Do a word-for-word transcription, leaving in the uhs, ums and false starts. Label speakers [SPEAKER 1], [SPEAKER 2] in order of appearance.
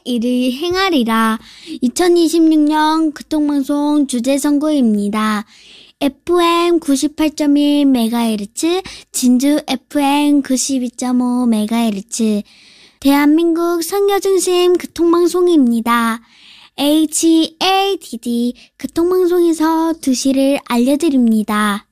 [SPEAKER 1] 이를 행하리라. 이천이십육 년 교통방송 주제선고입니다. 에프엠 구십팔 점 일 메가헤르츠, 진주 에프엠 구십이 점 오 메가헤르츠, 대한민국 선교중심 교통방송입니다. 에이치에이디디 교통방송에서 두 시를 알려드립니다.